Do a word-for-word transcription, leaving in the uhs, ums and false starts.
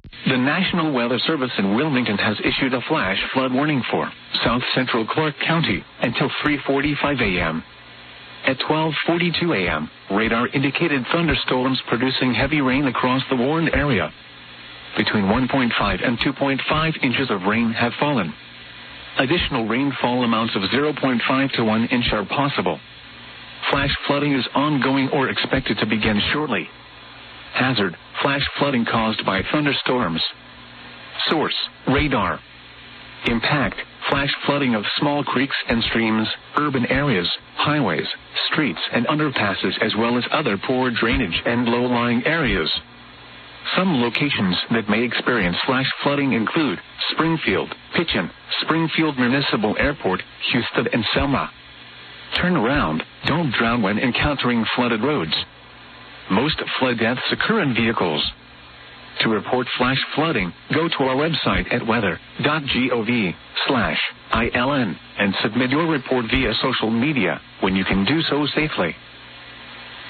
The National Weather Service in Wilmington has issued a flash flood warning for south central Clark County until three forty-five a.m. At twelve forty-two a.m., radar indicated thunderstorms producing heavy rain across the warned area. Between one point five and two point five inches of rain have fallen. Additional rainfall amounts of zero point five to one inch are possible. Flash flooding is ongoing or expected to begin shortly. Hazard: flash flooding caused by thunderstorms. Source: radar. Impact: flash flooding of small creeks and streams, urban areas, highways, streets and underpasses, as well as other poor drainage and low-lying areas. Some locations that may experience flash flooding include Springfield, Pitchen, Springfield Municipal Airport, Houston and Selma. Turn around. Don't drown when encountering flooded roads. Most flood deaths occur in vehicles. To report flash flooding, go to our website at weather dot gov slash ILN and submit your report via social media when you can do so safely.